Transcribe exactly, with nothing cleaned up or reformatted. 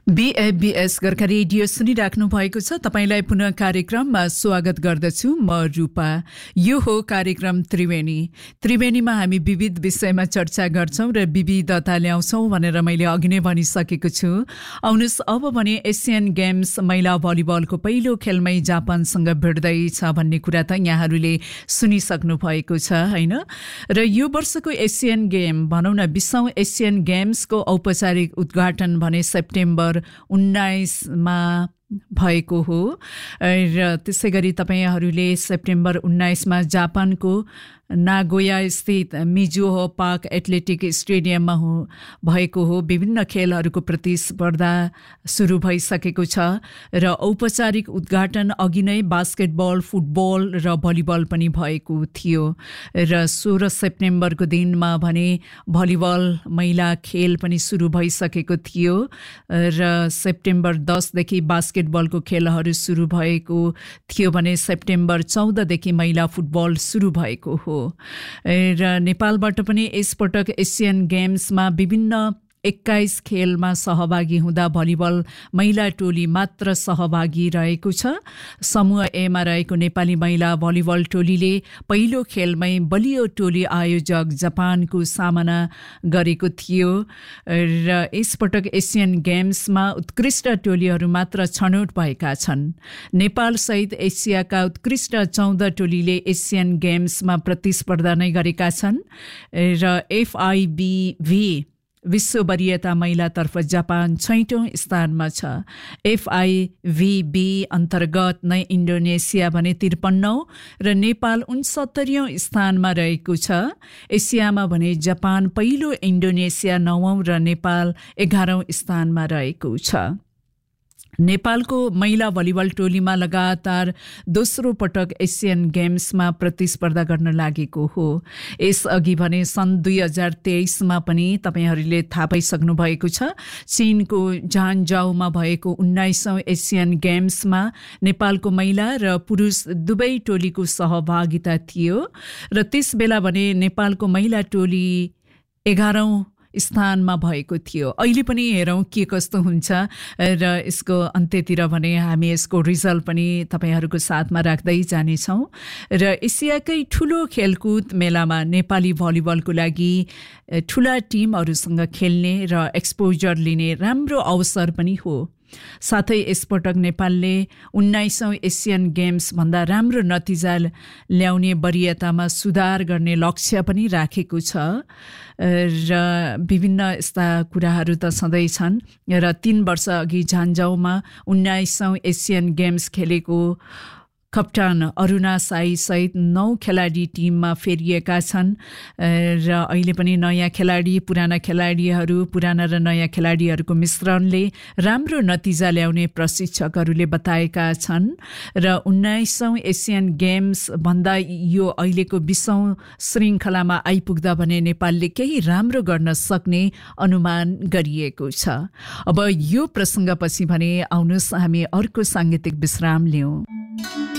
बीएबीएस Gorkha radio सुनिराख्नु भएको छ। तपाईलाई पुनः कार्यक्रममा स्वागत गर्दछु म रूपा। यो हो कार्यक्रम त्रिवेणी। त्रिवेणीमा हामी विविध विषयमा चर्चा गर्छौं र विविधता ल्याउँछौं भनेर मैले अघि नै भनिसकेको छु। आउनुस् अब भने एसियन गेम्स महिला भलिबलको पहिलो खेलमै जापानसँग भिड्दैछ भन्ने कुरा त यहाँहरूले सुनिसक्नु भएको छ हैन। र यो वर्षको एसियन गेम भनौं न बीसौं एसियन गेम्सको औपचारिक उद्घाटन भने सेप्टेम्बर उन्नाइसमा भएको हो र त्यसैगरी तपाईहरुले सेप्टेम्बर उन्नाइसमा जापानको नागोया स्थित मिजुहो पार्क एथलेटिक स्टेडियममा हो भएको हो। विभिन्न खेलहरूको प्रतिस्पर्धा सुरु भइसकेको छ र औपचारिक उद्घाटन अघि नै बास्केटबल, फुटबल र भलिबल पनि भएको थियो र सोह्र सेप्टेम्बरको दिनमा भने भलिबल महिला खेल पनि सुरु भइसकेको थियो र सेप्टेम्बर दस देखि बास्केटबलको खेलहरू सुरु भएको थियो भने सेप्टेम्बर चौध देखि महिला फुटबल सुरु भएको हो। र नेपालबाट पनि यसपटक एसियन गेम्समा विभिन्न एक्काइस खेलमा सहभागी हुँदा भलिबल महिला टोली मात्र सहभागी रहेको छ। समूह ए मा रहेको नेपाली महिला भलिबल टोलीले पहिलो खेलमै बलियो टोली आयोजक जापानको सामना गरेको थियो र यसपटक एसियन गेम्समा उत्कृष्ट टोलीहरू मात्र छनौट भएका छन्। नेपाल सहित एसियाका उत्कृष्ट चौध टोलीले एसियन गेम्समा प्रतिस्पर्धा नै गरेका छन् र एफआईबीभी विश्व वरियता महिलातर्फ जापान छैटौं स्थानमा छ। एफआईबीबी अन्तर्गत नै इन्डोनेसिया भने त्रिपन्नौं र नेपाल उनसत्तरीऔं स्थानमा रहेको छ। एसियामा भने जापान पहिलो, इन्डोनेसिया नवौं र नेपाल एघारौं स्थानमा रहेको छ। नेपालको महिला भलिबल टोलीमा लगातार दोस्रो पटक एसियन गेम्समा प्रतिस्पर्धा गर्न लागेको हो। यसअघि भने सन् दुई हजार तेइसमा पनि तपाईहरूले थाहा पाइसक्नु भएको छ। चीनको झान्जाउमा भएको उन्नाइसौं एसियन गेम्समा नेपालको महिला र पुरुष दुवै टोलीको सहभागिता थियो र त्यस बेला भने नेपालको महिला टोली एघारौं स्थानमा भएको थियो। अहिले पनि हेरौं के कस्तो हुन्छ र यसको अन्त्यतिर भने हामी यसको रिजल्ट पनि तपाईहरुको साथमा राख्दै जानेछौं। र एसियाकै ठूलो खेलकुद मेलामा नेपाली भलिबलको लागि ठूला टिमहरुसँग खेल्ने र एक्सपोजर लिने राम्रो अवसर पनि हो। साथै यसपटक नेपालले उन्नाइसौं एसियन गेम्स भन्दा राम्रो नतिजा ल्याउने वरियतामा सुधार गर्ने लक्ष्य पनि राखेको छ र विभिन्न यस्ता कुराहरू त सधैँ छन् र तीन वर्ष अघि झान्जाउमा उन्नाइसौं एसियन गेम्स खेलेको कप्तान अरुणा साई सहित नौ खेलाडी टिममा फेरिएका छन् र अहिले पनि नयाँ खेलाडी, पुराना खेलाडीहरू, पुराना र नयाँ खेलाडीहरूको मिश्रणले राम्रो नतिजा ल्याउने प्रशिक्षकहरूले बताएका छन् र उन्नाइसौं एसियन गेम्स भन्दा यो अहिलेको बीसौं श्रृङ्खलामा आइपुग्दा भने नेपालले केही राम्रो गर्न सक्ने अनुमान गरिएको छ। अब यो प्रसङ्गपछि भने आउनुस् हामी अर्को साङ्गीतिक विश्राम लियौं।